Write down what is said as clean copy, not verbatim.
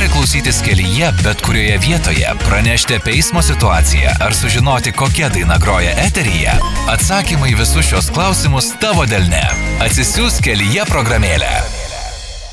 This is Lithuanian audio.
Nori klausytis kelyje bet kurioje vietoje, pranešti apie eismo situaciją ar sužinoti, kokia daina groja eteryje? Atsakymai visus šios klausimus tavo delne. Atsisiųsk Kelyje programėlę.